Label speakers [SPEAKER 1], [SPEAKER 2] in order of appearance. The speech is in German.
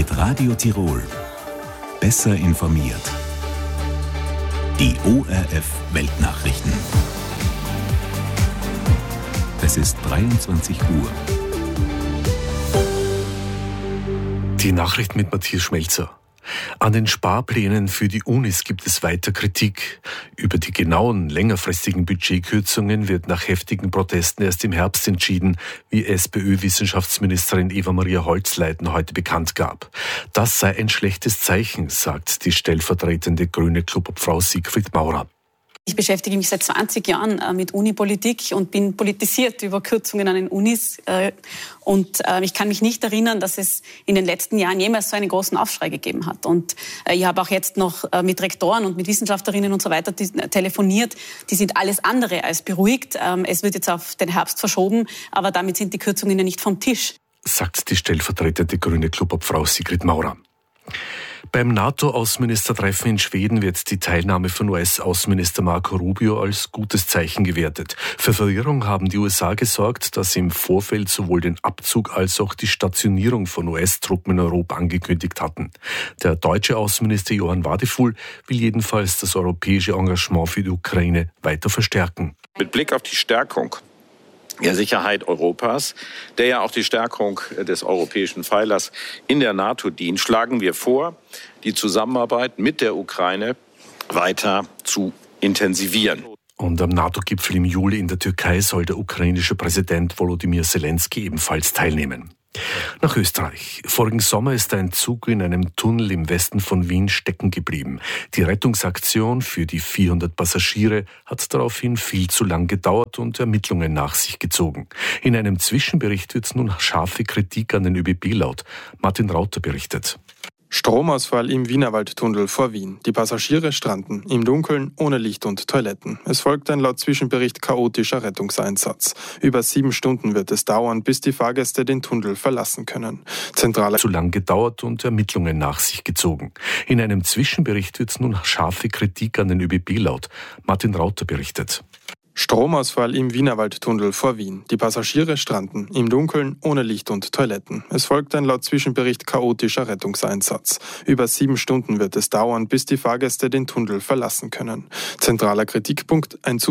[SPEAKER 1] mit Radio Tirol. Besser informiert. Die ORF Weltnachrichten. Es ist 23 Uhr.
[SPEAKER 2] Die Nachrichten mit Matthias Schmelzer. An den Sparplänen für die Unis gibt es weiter Kritik. Über die genauen, längerfristigen Budgetkürzungen wird nach heftigen Protesten erst im Herbst entschieden, wie SPÖ-Wissenschaftsministerin Eva-Maria Holzleitner heute bekannt gab. Das sei ein schlechtes Zeichen, sagt die stellvertretende grüne Klubobfrau Sigrid Maurer.
[SPEAKER 3] Ich beschäftige mich seit 20 Jahren mit Unipolitik und bin politisiert über Kürzungen an den Unis. Und ich kann mich nicht erinnern, dass es in den letzten Jahren jemals so einen großen Aufschrei gegeben hat. Und ich habe auch jetzt noch mit Rektoren und mit Wissenschaftlerinnen und so weiter telefoniert. Die sind alles andere als beruhigt. Es wird jetzt auf den Herbst verschoben, aber damit sind die Kürzungen ja nicht vom Tisch,
[SPEAKER 2] sagt die stellvertretende grüne Klubobfrau Sigrid Maurer. Beim NATO-Außenministertreffen in Schweden wird die Teilnahme von US-Außenminister Marco Rubio als gutes Zeichen gewertet. Für Verwirrung haben die USA gesorgt, dass sie im Vorfeld sowohl den Abzug als auch die Stationierung von US-Truppen in Europa angekündigt hatten. Der deutsche Außenminister Johann Wadefuhl will jedenfalls das europäische Engagement für die Ukraine weiter verstärken.
[SPEAKER 4] Mit Blick auf die Stärkung der Sicherheit Europas, der ja auch die Stärkung des europäischen Pfeilers in der NATO dient, schlagen wir vor, die Zusammenarbeit mit der Ukraine weiter zu intensivieren.
[SPEAKER 2] Und am NATO-Gipfel im Juli in der Türkei soll der ukrainische Präsident Volodymyr Zelensky ebenfalls teilnehmen. Nach Österreich. Vorigen Sommer ist ein Zug in einem Tunnel im Westen von Wien stecken geblieben. Die Rettungsaktion für die 400 Passagiere hat daraufhin viel zu lang gedauert und Ermittlungen nach sich gezogen. In einem Zwischenbericht wird nun scharfe Kritik an den ÖBB laut. Martin Rauter berichtet.
[SPEAKER 5] Stromausfall im Wienerwaldtunnel vor Wien. Die Passagiere stranden im Dunkeln, ohne Licht und Toiletten. Es folgt ein laut Zwischenbericht chaotischer Rettungseinsatz. Über 7 Stunden wird es dauern, bis die Fahrgäste den Tunnel verlassen können. Zu lang gedauert und Ermittlungen nach sich gezogen. In einem Zwischenbericht wird nun scharfe Kritik an den ÖBB laut. Martin Rauter berichtet. Stromausfall im Wienerwaldtunnel vor Wien. Die Passagiere stranden im Dunkeln, ohne Licht und Toiletten. Es folgt ein laut Zwischenbericht chaotischer Rettungseinsatz. Über 7 Stunden wird es dauern, bis die Fahrgäste den Tunnel verlassen können. Zentraler Kritikpunkt: ein